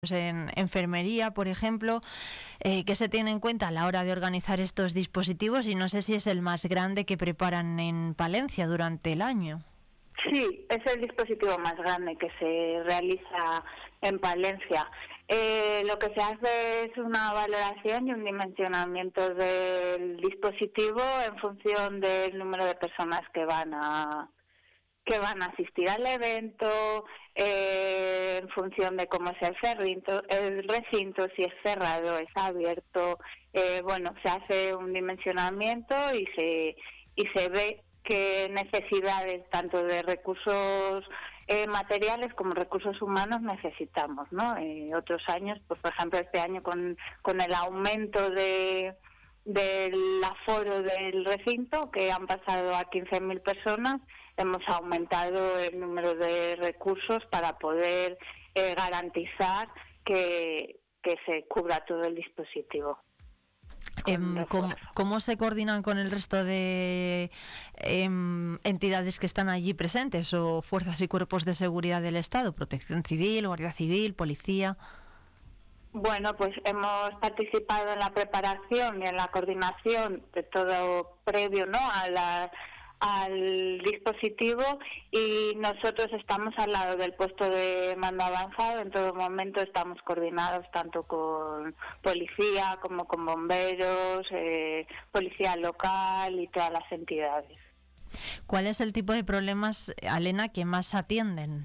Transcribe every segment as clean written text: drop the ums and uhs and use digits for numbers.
en enfermería, por ejemplo, ¿qué se tiene en cuenta a la hora de organizar estos dispositivos? Y no sé si es el más grande que preparan en Palencia durante el año. Sí, es el dispositivo más grande que se realiza en Palencia. Lo que se hace es una valoración y un dimensionamiento del dispositivo en función del número de personas que van a asistir al evento, en función de cómo es el recinto, si es cerrado, es abierto. Se hace un dimensionamiento y se ve qué necesidades tanto de recursos materiales como recursos humanos necesitamos, ¿no? Otros años, pues por ejemplo este año con el aumento del aforo del recinto, que han pasado a 15.000 personas, hemos aumentado el número de recursos para poder garantizar que se cubra todo el dispositivo. ¿Cómo se coordinan con el resto de entidades que están allí presentes o fuerzas y cuerpos de seguridad del Estado? Protección Civil, Guardia Civil, Policía. Bueno, pues hemos participado en la preparación y en la coordinación de todo previo, ¿no?, al dispositivo, y nosotros estamos al lado del puesto de mando avanzado. En todo momento estamos coordinados tanto con policía como con bomberos, policía local y todas las entidades. ¿Cuál es el tipo de problemas, Alena, que más atienden?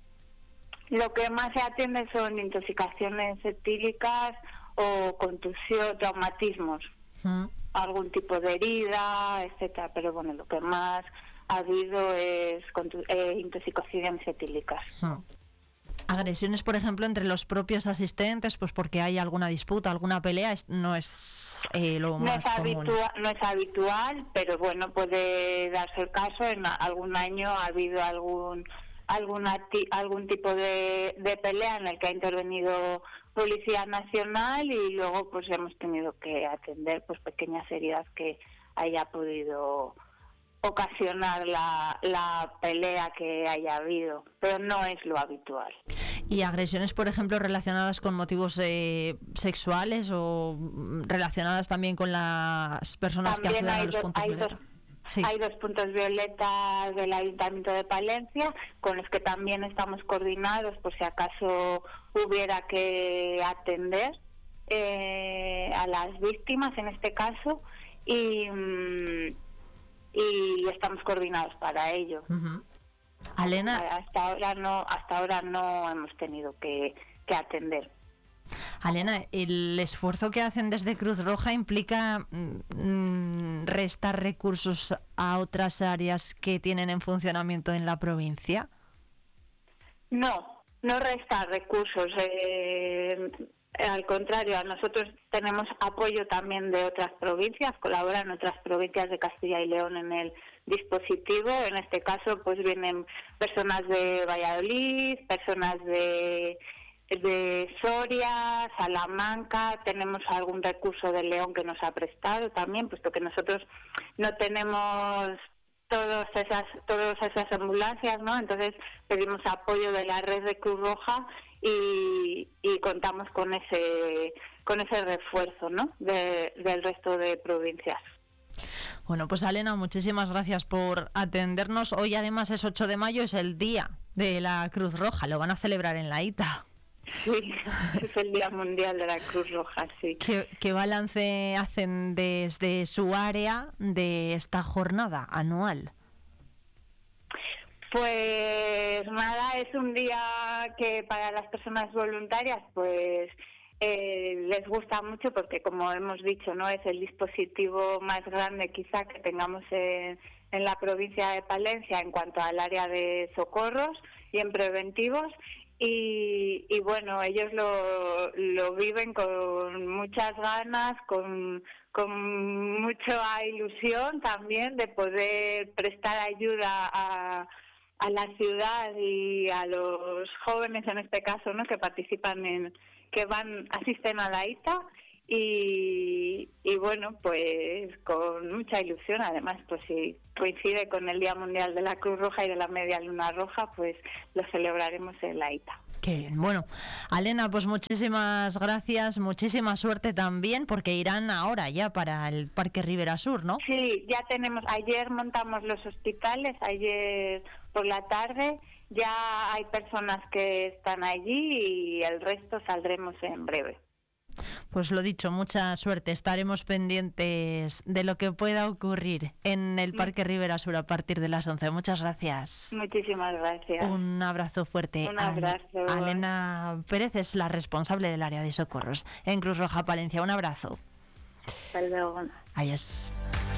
Lo que más se atiende son intoxicaciones etílicas o contusión, traumatismos. Algún tipo de herida, etcétera, pero bueno, lo que más ha habido es intoxicaciones etílicas. Agresiones, por ejemplo, entre los propios asistentes, pues porque hay alguna disputa, alguna pelea, no es lo más común. No es habitual, pero bueno, puede darse el caso. En algún año ha habido algún tipo de pelea en el que ha intervenido Policía Nacional, y luego pues hemos tenido que atender pues pequeñas heridas que haya podido ocasionar la pelea que haya habido, pero no es lo habitual. ¿Y agresiones, por ejemplo, relacionadas con motivos sexuales o relacionadas también con las personas también que acuden a los puntos violetas? Sí. Hay 2 puntos violetas del Ayuntamiento de Palencia con los que también estamos coordinados por si acaso hubiera que atender a las víctimas en este caso, y estamos coordinados para ello. Alena, hasta ahora no hemos tenido que atender. Alena, ¿el esfuerzo que hacen desde Cruz Roja implica restar recursos a otras áreas que tienen en funcionamiento en la provincia? No restar recursos. Al contrario, nosotros tenemos apoyo también de otras provincias, colaboran otras provincias de Castilla y León en el dispositivo. En este caso, pues vienen personas de Valladolid, personas de Soria, Salamanca, tenemos algún recurso de León que nos ha prestado también, puesto que nosotros no tenemos todas esas ambulancias, ¿no? Entonces pedimos apoyo de la red de Cruz Roja y contamos con ese refuerzo, ¿no?, del resto de provincias. Bueno, pues Alena, muchísimas gracias por atendernos. Hoy además es 8 de mayo, es el día de la Cruz Roja, lo van a celebrar en la ITA. Sí, es el Día Mundial de la Cruz Roja, sí. ¿Qué balance hacen desde su área de esta jornada anual? Pues nada, es un día que para las personas voluntarias pues les gusta mucho, porque como hemos dicho, no es el dispositivo más grande quizá que tengamos en la provincia de Palencia en cuanto al área de socorros y en preventivos. Y bueno, ellos lo viven con muchas ganas, con mucha ilusión también de poder prestar ayuda a la ciudad y a los jóvenes en este caso, ¿no?, que participan asisten a la ITA, y bueno, pues con mucha ilusión. Además, pues si coincide con el Día Mundial de la Cruz Roja y de la Media Luna Roja, pues lo celebraremos en la ITA. Qué bien. Bueno, Alena, pues muchísimas gracias, muchísima suerte también, porque irán ahora ya para el Parque Ribera Sur, ¿no? Sí, ya tenemos, ayer montamos los hospitales, ayer por la tarde, ya hay personas que están allí y el resto saldremos en breve. Pues lo dicho, mucha suerte. Estaremos pendientes de lo que pueda ocurrir en el Parque Ribera Sur a partir de las 11. Muchas gracias. Muchísimas gracias. Un abrazo fuerte. Un abrazo. Alena Pérez es la responsable del área de socorros en Cruz Roja Palencia. Un abrazo. Hasta luego. Adiós.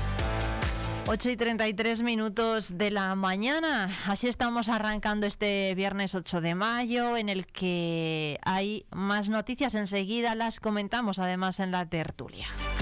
8:33 de la mañana. Así estamos arrancando este viernes 8 de mayo, en el que hay más noticias. Enseguida las comentamos, además, en la tertulia.